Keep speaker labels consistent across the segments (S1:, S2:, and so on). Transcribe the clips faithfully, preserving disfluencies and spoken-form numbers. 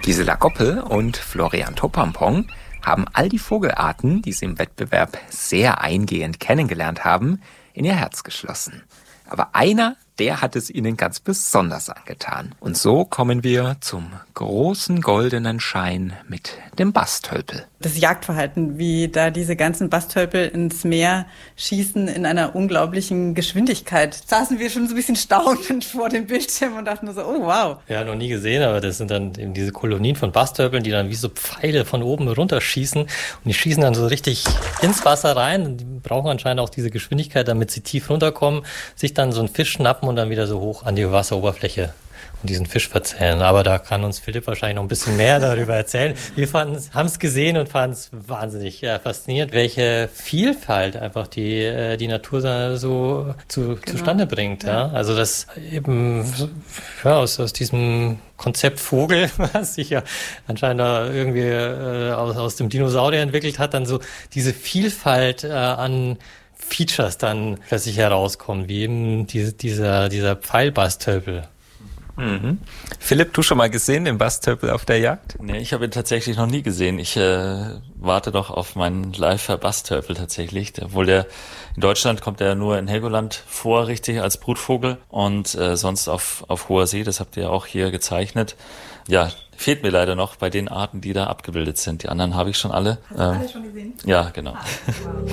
S1: Gisela Goppel und Florian Toppampong haben all die Vogelarten, die sie im Wettbewerb sehr eingehend kennengelernt haben, in ihr Herz geschlossen. Aber einer, der hat es ihnen ganz besonders angetan. Und so kommen wir zum großen goldenen Schein mit dem Bastölpel.
S2: Das Jagdverhalten, wie da diese ganzen Bastölpel ins Meer schießen in einer unglaublichen Geschwindigkeit. Saßen wir schon so ein bisschen staunend vor dem Bildschirm und dachten nur so, oh wow.
S3: Ja, noch nie gesehen, aber das sind dann eben diese Kolonien von Bastölpeln, die dann wie so Pfeile von oben runterschießen. Und die schießen dann so richtig ins Wasser rein. Und die brauchen anscheinend auch diese Geschwindigkeit, damit sie tief runterkommen, sich dann so einen Fisch schnappen und dann wieder so hoch an die Wasseroberfläche und diesen Fisch verzählen. Aber da kann uns Philipp wahrscheinlich noch ein bisschen mehr darüber erzählen. Wir haben es gesehen und fanden es wahnsinnig ja, faszinierend, welche Vielfalt einfach die, die Natur so zu, genau. zustande bringt. Ja. Ja. Also das eben ja, aus, aus diesem Konzept Vogel, was sich ja anscheinend irgendwie äh, aus, aus dem Dinosaurier entwickelt hat, dann so diese Vielfalt äh, an Features dann plötzlich herauskommen, wie eben diese, dieser, dieser Pfeilbastölpel.
S1: Mhm. Philipp, du schon mal gesehen den Bastölpel auf der Jagd?
S4: Nee, ich habe ihn tatsächlich noch nie gesehen. Ich äh, warte doch auf meinen Live-Bastölpel tatsächlich. Obwohl der in Deutschland kommt er nur in Helgoland vor, richtig, als Brutvogel und äh, sonst auf, auf hoher See. Das habt ihr auch hier gezeichnet. Ja, fehlt mir leider noch bei den Arten, die da abgebildet sind. Die anderen habe ich schon alle.
S2: Hast du ähm, alle schon gesehen?
S4: Ja, genau.
S2: Ah, wow.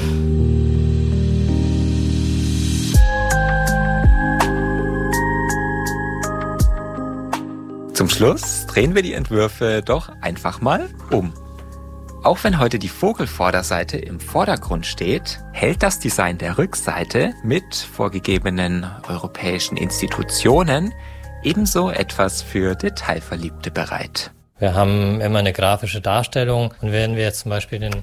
S1: Zum Schluss drehen wir die Entwürfe doch einfach mal um. Auch wenn heute die Vogelvorderseite im Vordergrund steht, hält das Design der Rückseite mit vorgegebenen europäischen Institutionen ebenso etwas für Detailverliebte bereit.
S3: Wir haben immer eine grafische Darstellung und wenn wir jetzt zum Beispiel den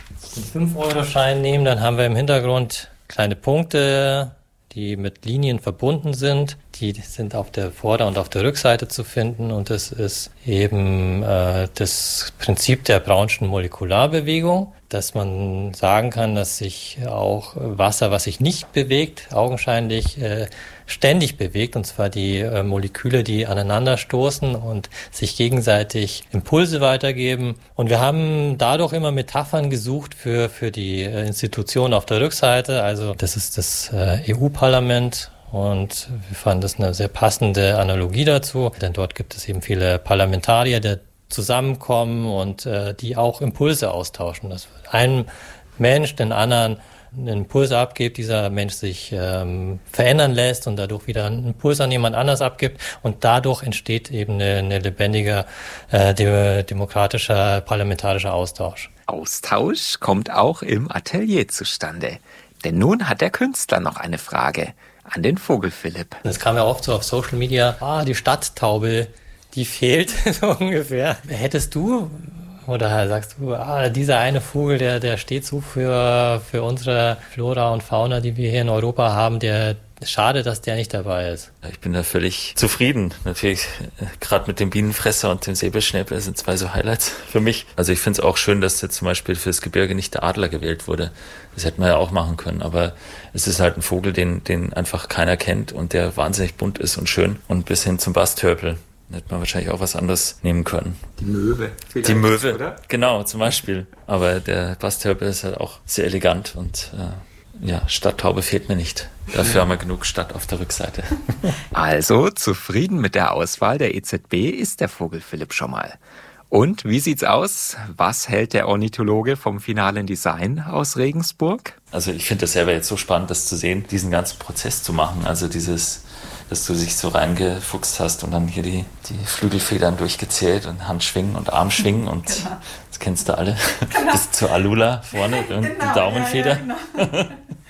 S3: fünf Euro Schein nehmen, dann haben wir im Hintergrund kleine Punkte, die mit Linien verbunden sind. Die sind auf der Vorder- und auf der Rückseite zu finden und das ist eben äh, das Prinzip der Brownschen Molekularbewegung, dass man sagen kann, dass sich auch Wasser, was sich nicht bewegt, augenscheinlich äh, ständig bewegt, und zwar die äh, Moleküle, die aneinander stoßen und sich gegenseitig Impulse weitergeben. Und wir haben dadurch immer Metaphern gesucht für für die äh, Institutionen auf der Rückseite. Also das ist das äh, E U-Parlament. Und wir fanden das eine sehr passende Analogie dazu, denn dort gibt es eben viele Parlamentarier, die zusammenkommen und äh, die auch Impulse austauschen. Dass ein Mensch den anderen einen Impuls abgibt, dieser Mensch sich ähm, verändern lässt und dadurch wieder einen Impuls an jemand anders abgibt und dadurch entsteht eben eine, eine lebendiger, äh, de- demokratischer, parlamentarischer Austausch.
S1: Austausch kommt auch im Atelier zustande. Denn nun hat der Künstler noch eine Frage an den Vogel Philipp.
S3: Das kam ja oft so auf Social Media, ah, die Stadttaube, die fehlt so ungefähr. Hättest du oder sagst du, ah, dieser eine Vogel, der der steht so für für unsere Flora und Fauna, die wir hier in Europa haben, der schade, dass der nicht dabei ist.
S4: Ich bin da völlig zufrieden. Natürlich, gerade mit dem Bienenfresser und dem Säbelschnäbel sind zwei so Highlights für mich. Also ich finde es auch schön, dass jetzt zum Beispiel fürs Gebirge nicht der Adler gewählt wurde. Das hätte man ja auch machen können. Aber es ist halt ein Vogel, den, den einfach keiner kennt und der wahnsinnig bunt ist und schön. Und bis hin zum Bastölpel. Da hätte man wahrscheinlich auch was anderes nehmen können.
S1: Die Möwe.
S4: Die Möwe, oder? Genau, zum Beispiel. Aber der Bastölpel ist halt auch sehr elegant und äh, ja, Stadttaube fehlt mir nicht. Dafür haben wir genug Stadt auf der Rückseite.
S1: Also, zufrieden mit der Auswahl der E Z B ist der Vogel Philipp schon mal. Und wie sieht's aus? Was hält der Ornithologe vom finalen Design aus Regensburg?
S4: Also ich finde das selber jetzt so spannend, das zu sehen, diesen ganzen Prozess zu machen. Also dieses, dass du dich so reingefuchst hast und dann hier die, die Flügelfedern durchgezählt und Handschwingen und Armschwingen und genau. Das kennst du alle. Genau. Bis zur Alula vorne und genau, die Daumenfeder. Ja, ja, genau.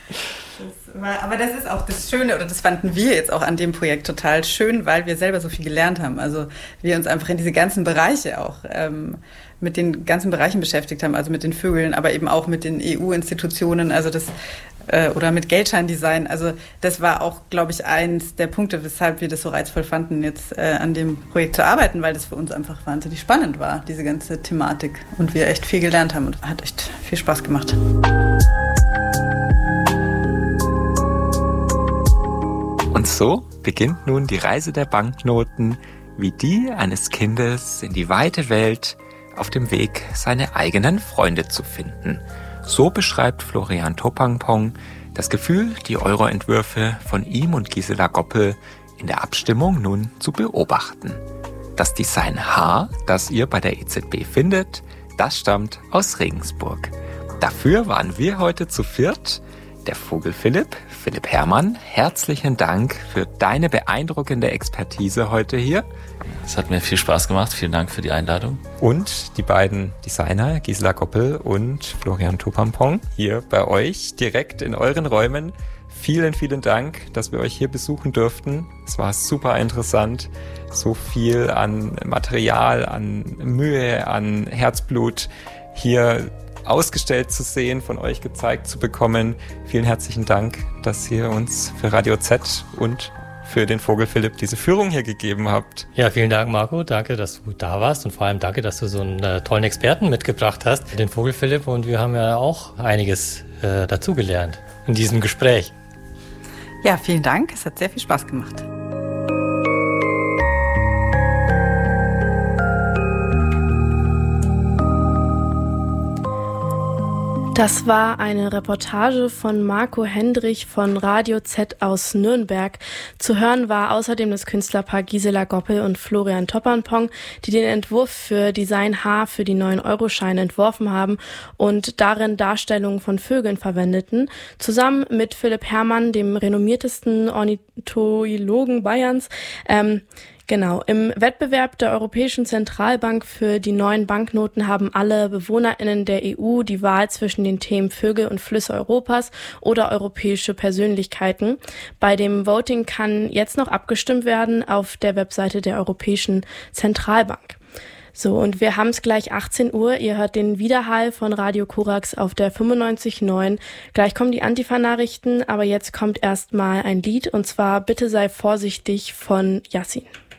S2: Das war, aber das ist auch das Schöne, oder das fanden wir jetzt auch an dem Projekt total schön, weil wir selber so viel gelernt haben. Also wir uns einfach in diese ganzen Bereiche auch ähm, mit den ganzen Bereichen beschäftigt haben, also mit den Vögeln, aber eben auch mit den E U-Institutionen, also das äh, oder mit Geldscheindesign. Also das war auch, glaube ich, eins der Punkte, weshalb wir das so reizvoll fanden, jetzt äh, an dem Projekt zu arbeiten, weil das für uns einfach wahnsinnig spannend war, diese ganze Thematik. Und wir echt viel gelernt haben und hat echt viel Spaß gemacht.
S1: Und so beginnt nun die Reise der Banknoten wie die eines Kindes in die weite Welt auf dem Weg, seine eigenen Freunde zu finden. So beschreibt Florian Topang-Pong das Gefühl, die Euro-Entwürfe von ihm und Gisela Goppel in der Abstimmung nun zu beobachten. Das Design H, das ihr bei der E Z B findet, das stammt aus Regensburg. Dafür waren wir heute zu viert. Der Vogel Philipp, Philipp Herrmann, herzlichen Dank für deine beeindruckende Expertise heute hier.
S4: Es hat mir viel Spaß gemacht. Vielen Dank für die Einladung.
S1: Und die beiden Designer, Gisela Goppel und Florian Topang-Pong, hier bei euch direkt in euren Räumen. Vielen, vielen Dank, dass wir euch hier besuchen durften. Es war super interessant. So viel an Material, an Mühe, an Herzblut hier ausgestellt zu sehen, von euch gezeigt zu bekommen. Vielen herzlichen Dank, dass ihr uns für Radio Z und für den Vogel Philipp diese Führung hier gegeben habt.
S3: Ja, vielen Dank, Marco. Danke, dass du da warst und vor allem danke, dass du so einen äh, tollen Experten mitgebracht hast, den Vogel Philipp. Und wir haben ja auch einiges äh, dazugelernt in diesem Gespräch.
S2: Ja, vielen Dank. Es hat sehr viel Spaß gemacht.
S5: Das war eine Reportage von Marco Hendrich von Radio Z aus Nürnberg. Zu hören war außerdem das Künstlerpaar Gisela Goppel und Florian Topang-Pong, die den Entwurf für Design H für die neuen Euroscheine entworfen haben und darin Darstellungen von Vögeln verwendeten, zusammen mit Philipp Herrmann, dem renommiertesten Ornithologen Bayerns. Ähm, Genau, im Wettbewerb der Europäischen Zentralbank für die neuen Banknoten haben alle BewohnerInnen der E U die Wahl zwischen den Themen Vögel und Flüsse Europas oder europäische Persönlichkeiten. Bei dem Voting kann jetzt noch abgestimmt werden auf der Webseite der Europäischen Zentralbank. So, und wir haben es gleich achtzehn Uhr. Ihr hört den Widerhall von Radio Korax auf der fünfundneunzig Komma neun. Gleich kommen die Antifa-Nachrichten, aber jetzt kommt erst mal ein Lied, und zwar Bitte sei vorsichtig von Yassin.